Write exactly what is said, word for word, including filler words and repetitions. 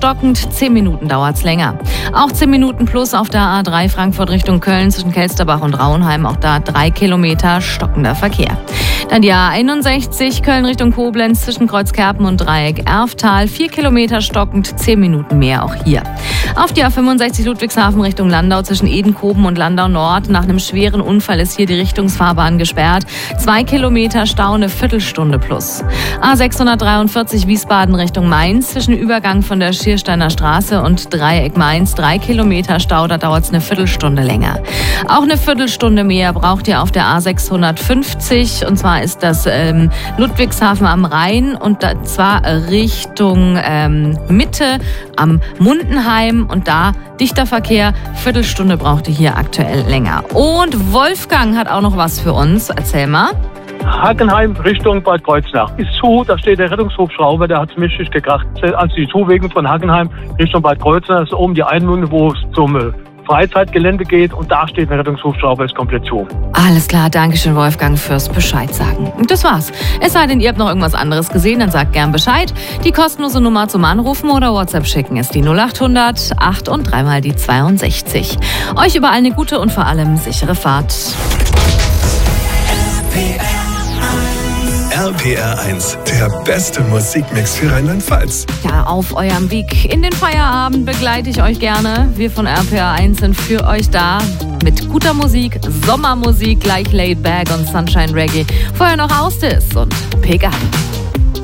stockend, zehn Minuten dauert es länger. Auch zehn Minuten plus auf der A drei Frankfurt Richtung Köln zwischen Kelsterbach und Raunheim. Auch da drei Kilometer stockender Verkehr. Dann die A einundsechzig Köln Richtung Koblenz zwischen Kreuzkerpen und Dreieck Erftal. vier Kilometer stockend, zehn Minuten mehr auch hier. Auf die A fünfundsechzig Ludwigshafen Richtung Landau zwischen Edenkoben und Landau Nord. Nach einem schweren Unfall ist hier die Richtungsfahrbahn gesperrt. Zwei Kilometer Stau, eine Viertelstunde plus. A sechshundertdreiundvierzig Wiesbaden Richtung Mainz zwischen Übergang von der Schiersteiner Straße und Dreieck Mainz. Drei Kilometer Stau, da dauert es eine Viertelstunde länger. Auch eine Viertelstunde mehr braucht ihr auf der A sechshundertfünfzig. Und zwar ist das ähm, Ludwigshafen am Rhein und da, zwar Richtung ähm, Mitte am Mundenheim. Und da dichter Verkehr. Viertelstunde braucht ihr hier aktuell länger. Und Wolfgang hat auch noch was für uns. Erzähl mal. Hackenheim Richtung Bad Kreuznach ist zu, da steht der Rettungshubschrauber, der hat es mächtig gekracht. Also die Zuwegen von Hackenheim Richtung Bad Kreuznach ist oben die Einmündung, wo es zum Freizeitgelände geht und da steht der Rettungshubschrauber, ist komplett zu. Alles klar, danke schön Wolfgang fürs Bescheid sagen. Und das war's. Es sei denn, ihr habt noch irgendwas anderes gesehen, dann sagt gern Bescheid. Die kostenlose Nummer zum Anrufen oder WhatsApp schicken ist die null achthundert acht und dreimal die zweiundsechzig. Euch überall eine gute und vor allem sichere Fahrt. R P R eins, der beste Musikmix für Rheinland-Pfalz. Ja, auf eurem Weg in den Feierabend begleite ich euch gerne. Wir von R P R eins sind für euch da mit guter Musik, Sommermusik, gleich Laid Back und Sunshine Reggae. Vorher noch Austis und Pega.